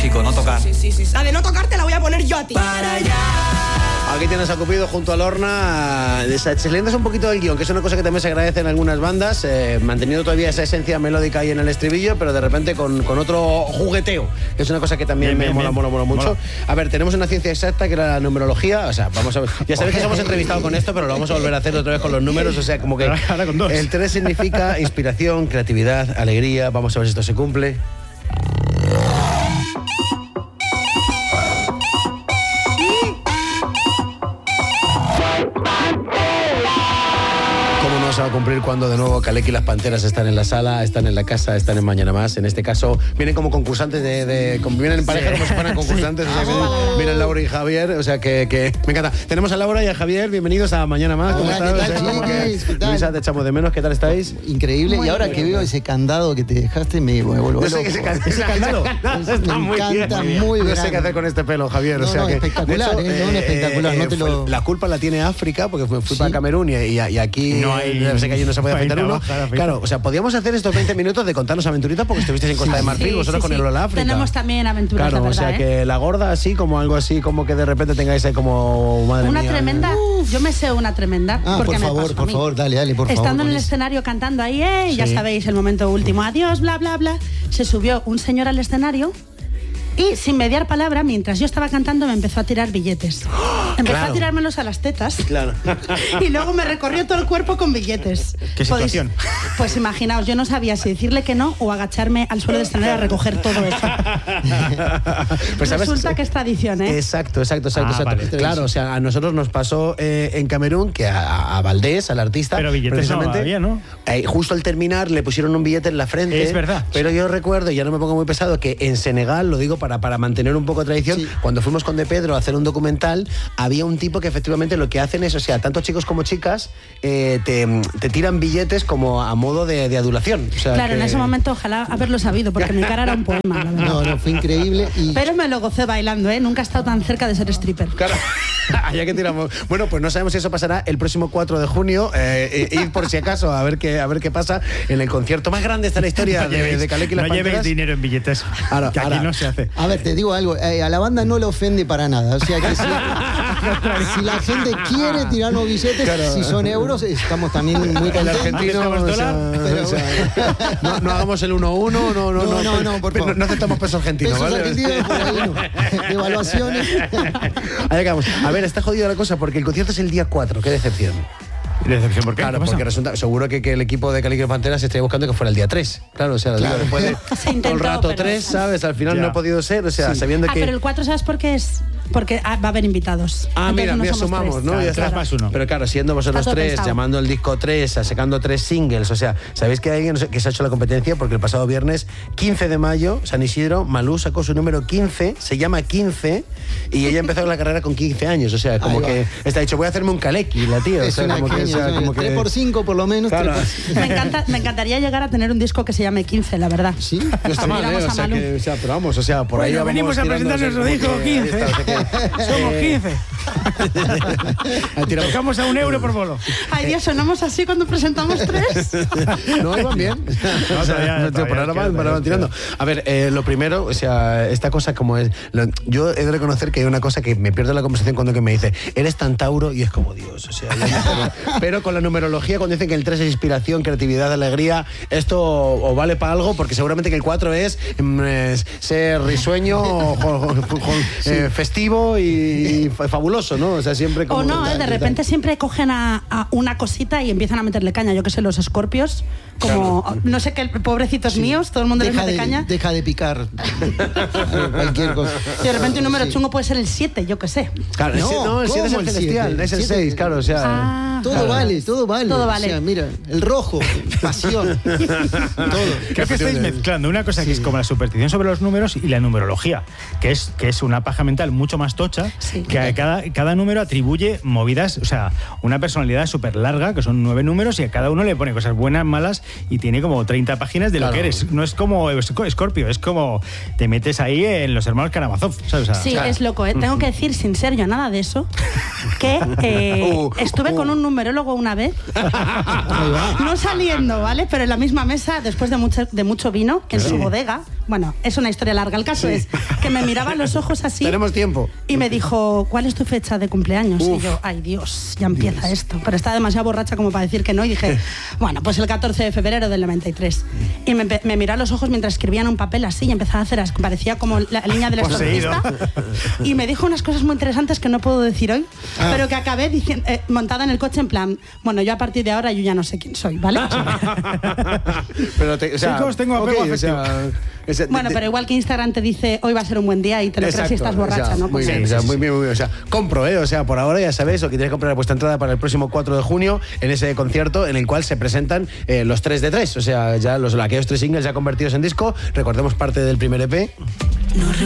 México, no tocar. Sí. La de no tocar te la voy a poner yo a ti. Para allá. Aquí tienes a Cupido junto a Lorna, excelentes un poquito del guión, que es una cosa que también se agradece en algunas bandas, manteniendo todavía esa esencia melódica ahí en el estribillo, pero de repente con otro jugueteo, que es una cosa que también me mola mucho. A ver, tenemos una ciencia exacta que era la numerología, o sea, vamos a ver, ya sabéis que os hemos entrevistado con esto, pero lo vamos a volver a hacer otra vez con los números, o sea, como que ahora con 2. El 3 significa inspiración, creatividad, alegría, vamos a ver si esto se cumple. Se va a cumplir cuando de nuevo Kaleki y las Panteras están en la sala, están en la casa, están en Mañana Más. En este caso vienen como concursantes vienen en pareja como si fueran concursantes. O sea, vienen Laura y Javier, o sea que me encanta. Tenemos a Laura y a Javier, bienvenidos a Mañana Más. ¿Cómo están? ¿Qué tal? Luisa, te echamos de menos, ¿qué tal estáis? Increíble. Muy y ahora bien. que veo ese candado que te dejaste me vuelvo loco. Ese candado está Me muy encanta, bien. muy No grande. sé qué hacer con este pelo, Javier. No, o sea no, que, espectacular, de hecho, espectacular. No te lo... La culpa la tiene África, porque fui Sí. para Camerún y aquí No hay- sé que allí no se puede afeitar uno. baja, Claro, o sea, podíamos hacer estos 20 minutos de contarnos aventuritas porque estuvisteis en Costa de Marfil, vosotros con el Lola África. Tenemos también aventuras, Claro, la o verdad, sea, que la gorda así, como algo así, como que de repente tengáis ahí como, madre Una mía. tremenda, yo me sé una tremenda. porque por me pasó a favor, mí. dale, por favor. Estando en el con eso. escenario cantando ahí, ya Sí. sabéis, el momento último, adiós, bla, bla, bla. Se subió un señor al escenario y sin mediar palabra, mientras yo estaba cantando, me empezó a tirar billetes. Empezó Claro. a tirármelos a las tetas. Claro. Y luego me recorrió todo el cuerpo con billetes. ¿Qué situación? Pues imaginaos, yo no sabía si decirle que no o agacharme al suelo del escenario a recoger todo eso. Pues, ¿sabes? Resulta que es tradición, ¿eh? Exacto. Vale. Claro, o sea, a nosotros nos pasó en Camerún que a Valdés, al artista, Pero billetes no había, ¿no? Justo al terminar le pusieron un billete en la frente. Es verdad. Pero yo recuerdo, y ya no me pongo muy pesado, que en Senegal, lo digo para mantener un poco de tradición, Sí. cuando fuimos con De Pedro a hacer un documental, había un tipo que efectivamente lo que hacen es, o sea, tanto chicos como chicas te tiran billetes como a modo de adulación. O sea, Claro, que- en ese momento ojalá haberlo sabido, porque mi cara era un poema, la verdad. No, fue increíble. Y Pero me lo gocé bailando, ¿eh? Nunca he estado tan cerca de ser stripper. Claro, allá que tiramos. Bueno, pues no sabemos si eso pasará el próximo 4 de junio. Id por si acaso a ver qué pasa en el concierto más grande de la historia de Kaleki y las No llevéis Panteras. dinero en billetes, Ahora, que aquí ahora. no se hace. a ver, te digo algo, a la banda no le ofende para nada. O sea que si la gente quiere tirarnos billetes, Claro. si son euros, estamos también muy El contentos. argentino, ¿Aceptamos o sea, dólar? o sea, no hagamos el 1-1, No, por favor. no aceptamos peso argentino, Pesos ¿vale? argentinos, por ahí no. Devaluaciones. Allá que vamos. A ver, está jodido la cosa porque el concierto es el día 4, qué decepción. ¿Decepción por qué? Claro, ¿Qué pasa? porque resulta, seguro que el equipo de Kaleki y las Panteras estaría buscando que fuera el día 3. Claro, o sea, después de Se intentó, todo el rato pero- 3, ¿sabes? Al final Ya. no ha podido ser, o sea, sabiendo que... Pero el 4, ¿sabes por qué es? Porque va a haber invitados. Ah, Entonces mira, no somos sumamos, tres. ¿no? Claro, Ya está. tres más uno. Pero claro, siendo vosotros Está todo 3, pensado. llamando el disco 3, sacando 3 singles, o sea, ¿sabéis que hay alguien que se ha hecho la competencia? Porque el pasado viernes, 15 de mayo, San Isidro, Malú sacó su número 15, se llama 15, y ella empezó la carrera con 15 años, o sea, como Ahí va. que está dicho, voy a hacerme un Kaleki, la tía, o Es sea, una como que... genia, o sea, como que 3x5 por lo menos. Claro. 3x5. Me encantaría llegar a tener un disco que se llame 15, la verdad. Sí. No está mal, Miramos o a sea, Malú. que, o sea, pero vamos, o sea, por ahí Bueno, vamos venimos a tirando, presentar o sea, nuestro como disco que- 15. ahí está, o sea que- Somos 15. ahí tiramos. Tocamos a €1 por bolo. Ay, Dios, sonamos así cuando presentamos 3. No, iban bien. O sea, todavía por ahora van tirando. A ver, lo primero, o sea, esta cosa como es... yo he de reconocer que hay una cosa que me pierdo la conversación cuando que me dice, eres tan Tauro, y es como Dios, o sea... pero con la numerología, cuando dicen que el 3 es inspiración, creatividad, alegría, esto o vale para algo, porque seguramente que el 4 es ser risueño, festivo y fabuloso, ¿no? O sea, siempre como... O no, de repente siempre cogen a una cosita y empiezan a meterle caña. Yo que sé, los escorpios, como, no sé qué, pobrecitos míos, todo el mundo les mete caña. Deja de picar. Cualquier cosa. Y de repente un número Sí. chungo puede ser el 7, yo que sé. Claro, el 7 es el ¿cómo el celestial, 7? es el 7. 6, claro, o sea... Ah, Todo claro. vale, todo vale. Todo vale. O sea, mira, el rojo, pasión, todo. Creo que estáis mezclando una cosa que es como la superstición sobre los números y la numerología, que es una paja mental mucho más tocha, Sí. que a cada número atribuye movidas, o sea, una personalidad súper larga, que son 9 números, y a cada uno le pone cosas buenas, malas, y tiene como 30 páginas de Claro. lo que eres. No es como Scorpio, es como te metes ahí en los hermanos Karamazov, ¿sabes? O sea, Sí, es loco, ¿eh? Tengo que decir, sin ser yo nada de eso, que estuve con un numerólogo una vez, no saliendo, ¿vale? Pero en la misma mesa, después de mucho vino, en su bodega. Bueno, es una historia larga. El caso es que me miraba a los ojos así. Tenemos tiempo. Y me dijo, ¿cuál es tu fecha de cumpleaños? Y yo, ay Dios, ya empieza esto. Pero estaba demasiado borracha como para decir que no. Y dije, bueno, pues el 14 de febrero del 93. Y me miró a los ojos mientras escribía en un papel así y empezaba a hacer, parecía como la línea del exorcista. Y me dijo unas cosas muy interesantes que no puedo decir hoy, pero que acabé diciendo, montada en el coche en plan, bueno, yo a partir de ahora yo ya no sé quién soy, ¿vale? Pero chicos, tengo apego afectivo. Bueno, pero igual que Instagram te dice hoy va a ser un buen día y te lo crees si estás borracha, ¿no? Muy bien, muy bien. O sea, compro, o sea, por ahora ya sabéis, o que tenéis que comprar vuestra entrada para el próximo 4 de junio en ese concierto en el cual se presentan los 3 de 3, o sea, ya aquellos 3 singles ya convertidos en disco. Recordemos parte del primer EP.